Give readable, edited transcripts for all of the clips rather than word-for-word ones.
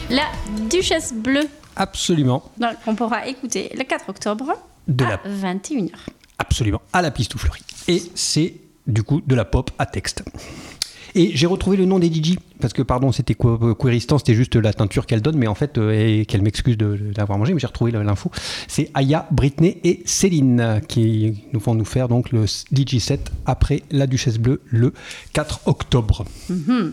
La Duchesse Bleue. Absolument. Donc, on pourra écouter le 4 octobre à 21h. Absolument, à la Pistouflerie. Et c'est du coup de la pop à texte. Et j'ai retrouvé le nom des DJ, parce que pardon, c'était Queeristan, c'était juste la teinture qu'elle donne, mais en fait, et qu'elle m'excuse de l'avoir mangé, mais j'ai retrouvé l'info. C'est Aya, Britney et Céline qui vont nous faire donc le DJ set après la Duchesse Bleue le 4 octobre. Mm-hmm.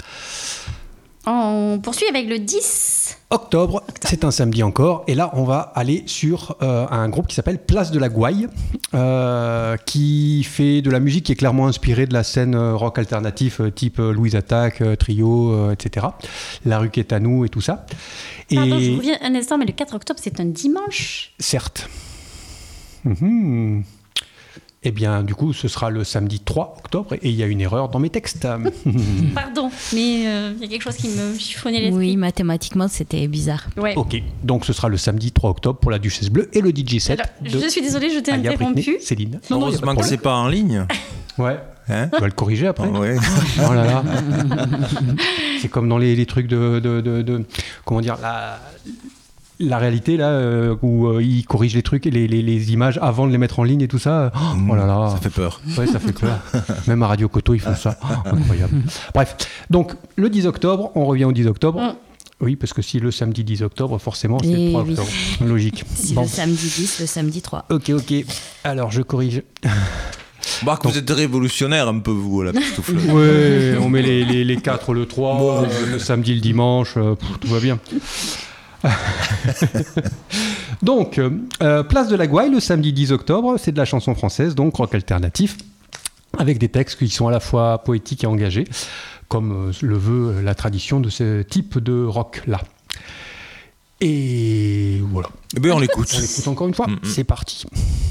On poursuit avec le 10 octobre, c'est un samedi encore, et là on va aller sur un groupe qui s'appelle Place de la Gouaille, qui fait de la musique qui est clairement inspirée de la scène rock alternatif type Louise Attaque, Trio, etc. La rue qui est à nous et tout ça. Pardon, je reviens un instant, mais le 4 octobre c'est un dimanche. Certes. Eh bien, du coup, ce sera le samedi 3 octobre et il y a une erreur dans mes textes. Pardon, mais il y a quelque chose qui me chiffonnait l'esprit. Oui, mathématiquement, c'était bizarre. Ouais. Ok, donc ce sera le samedi 3 octobre pour la Duchesse Bleue et le DJ set. Alors, je suis désolée, je t'ai interrompu. Céline. Heureusement que c'est pas en ligne. Ouais. Hein, tu vas le corriger après. Ouais. Oh là là. C'est comme dans les trucs de comment dire, la réalité là où ils corrigent les trucs et les images avant de les mettre en ligne et tout ça. Oh là là. Ça fait peur. Ouais, ça fait peur. Même à Radio Coto, ils font ça. Incroyable. Bref, donc le 10 octobre, on revient au 10 octobre. Oui, parce que si le samedi 10 octobre, forcément, c'est le 3 octobre. Logique. Si le samedi 10, le samedi 3. Ok. Alors, je corrige. Bah, vous êtes révolutionnaire un peu, vous, à la Pistouflerie. Oui, on met les 4 le 3, le samedi le dimanche, tout va bien. Donc, Place de la Gouaille, le samedi 10 octobre, c'est de la chanson française, donc rock alternatif, avec des textes qui sont à la fois poétiques et engagés, comme le veut la tradition de ce type de rock-là. Et voilà. Eh bien, on l'écoute. On l'écoute encore une fois. C'est parti.